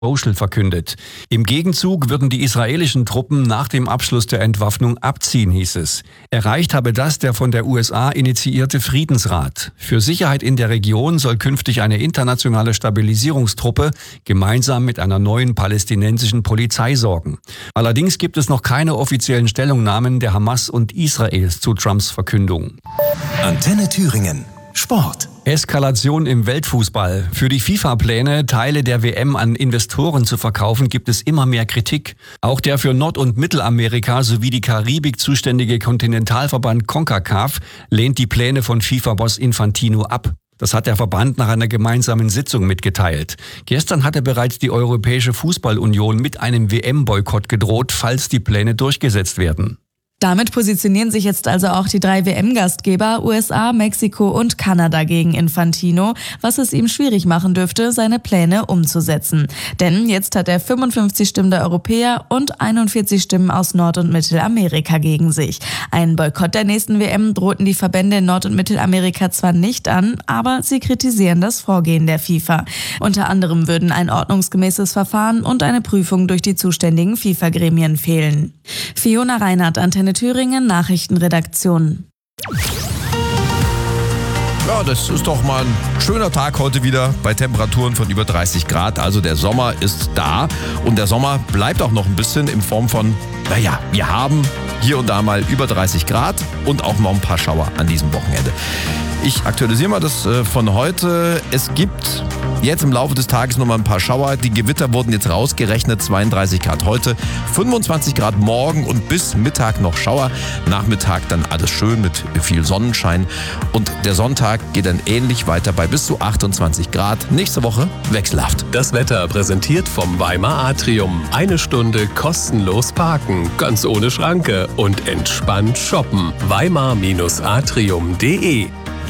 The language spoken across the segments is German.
Mosul verkündet. Im Gegenzug würden die israelischen Truppen nach dem Abschluss der Entwaffnung abziehen, hieß es. Erreicht habe das der von der USA initiierte Friedensrat. Für Sicherheit in der Region soll künftig eine internationale Stabilisierungstruppe gemeinsam mit einer neuen palästinensischen Polizei sorgen. Allerdings gibt es noch keine offiziellen Stellungnahmen der Hamas und Israels zu Trumps Verkündung. Antenne Thüringen. Sport. Eskalation im Weltfußball. Für die FIFA-Pläne, Teile der WM an Investoren zu verkaufen, gibt es immer mehr Kritik. Auch der für Nord- und Mittelamerika sowie die Karibik zuständige Kontinentalverband CONCACAF lehnt die Pläne von FIFA-Boss Infantino ab. Das hat der Verband nach einer gemeinsamen Sitzung mitgeteilt. Gestern hatte bereits die Europäische Fußballunion mit einem WM-Boykott gedroht, falls die Pläne durchgesetzt werden. Damit positionieren sich jetzt also auch die 3 WM-Gastgeber USA, Mexiko und Kanada gegen Infantino, was es ihm schwierig machen dürfte, seine Pläne umzusetzen. Denn jetzt hat er 55 Stimmen der Europäer und 41 Stimmen aus Nord- und Mittelamerika gegen sich. Ein Boykott der nächsten WM drohten die Verbände in Nord- und Mittelamerika zwar nicht an, aber sie kritisieren das Vorgehen der FIFA. Unter anderem würden ein ordnungsgemäßes Verfahren und eine Prüfung durch die zuständigen FIFA-Gremien fehlen. Fiona Reinhardt, Antenne Thüringen, Nachrichtenredaktion. Ja, das ist doch mal ein schöner Tag heute wieder bei Temperaturen von über 30 Grad. Also der Sommer ist da und der Sommer bleibt auch noch ein bisschen in Form von, wir haben hier und da mal über 30 Grad und auch noch ein paar Schauer an diesem Wochenende. Ich aktualisiere mal das von heute. Es gibt jetzt im Laufe des Tages noch mal ein paar Schauer. Die Gewitter wurden jetzt rausgerechnet. 32 Grad heute, 25 Grad morgen und bis Mittag noch Schauer. Nachmittag dann alles schön mit viel Sonnenschein. Und der Sonntag geht dann ähnlich weiter bei bis zu 28 Grad. Nächste Woche wechselhaft. Das Wetter präsentiert vom Weimar Atrium. 1 Stunde kostenlos parken, ganz ohne Schranke und entspannt shoppen. Weimar-atrium.de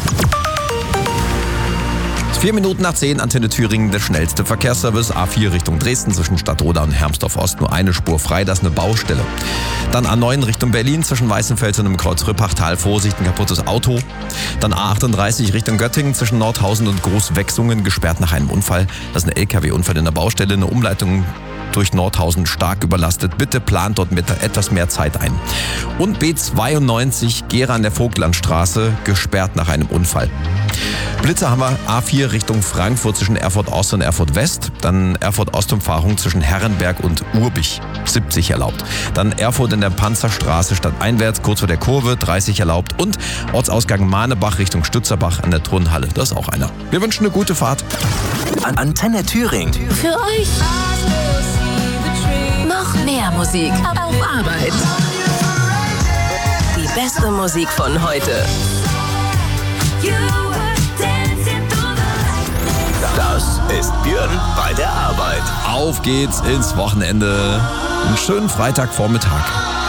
4 Minuten nach 10, Antenne Thüringen, der schnellste Verkehrsservice. A4 Richtung Dresden zwischen Stadtroda und Hermsdorf Ost. Nur eine Spur frei, das ist eine Baustelle. Dann A9 Richtung Berlin zwischen Weißenfels und dem Kreuz Rippachtal. Vorsicht, ein kaputtes Auto. Dann A38 Richtung Göttingen zwischen Nordhausen und Großwechsungen, gesperrt nach einem Unfall. Das ist ein LKW-Unfall in der Baustelle. Eine Umleitung durch Nordhausen stark überlastet. Bitte plant dort mit etwas mehr Zeit ein. Und B92 Gera an der Vogtlandstraße, gesperrt nach einem Unfall. Blitzer haben wir A4 Richtung Frankfurt zwischen Erfurt Ost und Erfurt West. Dann Erfurt Ostumfahrung zwischen Herrenberg und Urbich, 70 erlaubt. Dann Erfurt in der Panzerstraße stadteinwärts, kurz vor der Kurve, 30 erlaubt. Und Ortsausgang Mahnebach Richtung Stützerbach an der Turnhalle, das ist auch einer. Wir wünschen eine gute Fahrt. Antenne Thüringen. Für euch noch mehr Musik auf Arbeit. Die beste Musik von heute. Das ist Björn bei der Arbeit. Auf geht's ins Wochenende. Einen schönen Freitagvormittag.